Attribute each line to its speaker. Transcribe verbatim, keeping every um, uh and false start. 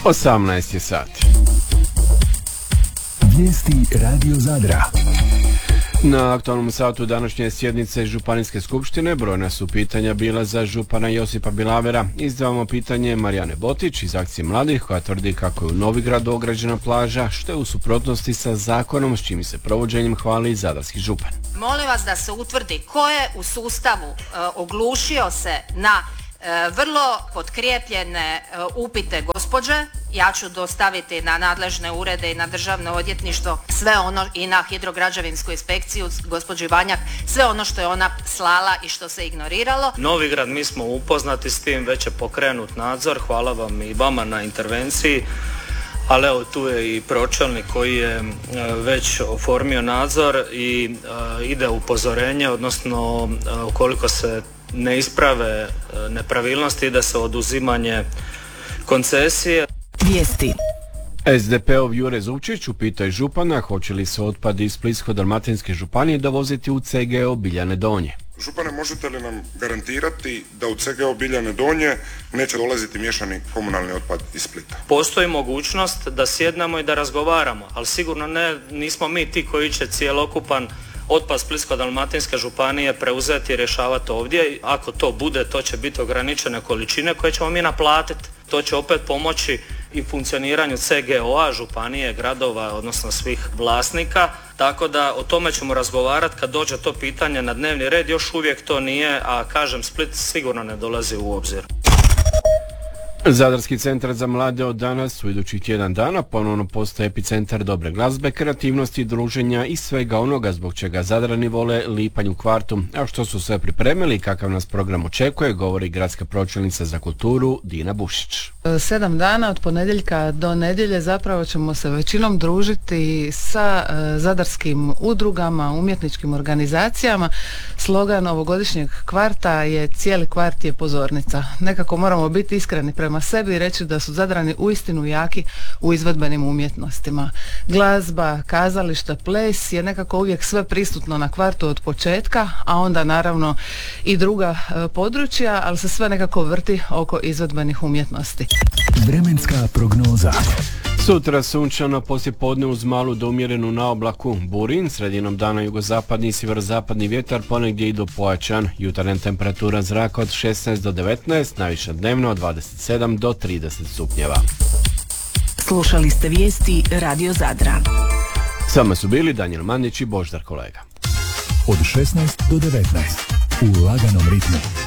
Speaker 1: osamnaest je sati.
Speaker 2: Vijesti Radio Zadra.
Speaker 1: Na aktualnom satu današnje sjednice Županijske skupštine brojna su pitanja bila za župana Josipa Bilavera. Izdavamo pitanje Marijane Botić iz Akcije mladih koja tvrdi kako je u Novigradu ograđena plaža, što je u suprotnosti sa zakonom s čim se provođenjem hvali zadarski župan.
Speaker 3: Molim vas da se utvrdi ko je u sustavu e, oglušio se na e, vrlo potkrijepljene e, upite gospođe. Ja ću dostaviti na nadležne urede i na državno odvjetništvo sve ono i na hidrograđevinsku inspekciju gospođi Vanjak, sve ono što je ona slala i što se ignoriralo.
Speaker 4: Novigrad, mi smo upoznati s tim, već je pokrenut nadzor, hvala vam i vama na intervenciji. Ali evo, tu je i pročelnik koji je već oformio nadzor i uh, ide upozorenje, odnosno uh, ukoliko se ne isprave uh, nepravilnosti, ide se oduzimanje koncesije.
Speaker 5: Vijesti.
Speaker 1: es de pe-ov Jure Zupčić upitao je župana hoće li se otpad iz Splitsko-dalmatinske županije dovoziti u ce ge o Biljane Donje.
Speaker 6: Župane, možete li nam garantirati da u ce ge o Biljane Donje neće dolaziti miješani komunalni otpad iz Splita?
Speaker 4: Postoji mogućnost da sjednemo i da razgovaramo, ali sigurno ne, nismo mi ti koji će cjelokupan otpad Splitsko-dalmatinske županije preuzeti i rješavati ovdje. Ako to bude, to će biti ograničene količine koje ćemo mi naplatiti. To će opet pomoći i funkcioniranju ce ge o-a, županije, gradova, odnosno svih vlasnika. Tako da o tome ćemo razgovarati kad dođe to pitanje na dnevni red. Još uvijek to nije, a kažem, Split sigurno ne dolazi u obzir.
Speaker 1: Zadarski centar za mlade od danas u idućih tjedan dana ponovno postaje epicentar dobre glazbe, kreativnosti, druženja i svega onoga zbog čega Zadrani vole lipanj u kvartu. A što su sve pripremili i kakav nas program očekuje, govori gradska pročelnica za kulturu Dina Bušić.
Speaker 7: Sedam dana od ponedjeljka do nedjelje zapravo ćemo se većinom družiti sa e, zadarskim udrugama, umjetničkim organizacijama. Slogan ovogodišnjeg kvarta je cijeli kvart je pozornica. Nekako moramo biti iskreni prema sebi i reći da su Zadrani uistinu jaki u izvedbenim umjetnostima. Glazba, kazališta, ples je nekako uvijek sve prisutno na kvartu od početka, a onda naravno i druga e, područja, ali se sve nekako vrti oko izvedbenih umjetnosti.
Speaker 2: Vremenska prognoza.
Speaker 1: Sutra sunčano, poslije podne uz malu do umjerenu naoblaku burin, sredinom dana jugozapadni i sjeverozapadni vjetar, ponegdje i do pojačan. Jutarnja temperatura zraka od šesnaest do devetnaest, najviša dnevno od dvadeset sedam do trideset stupnjeva.
Speaker 5: Slušali ste vijesti Radio Zadra.
Speaker 1: Sama su bili Danijel Mandić i Boždar Kolega.
Speaker 2: Od šesnaest do devetnaest u laganom ritmu.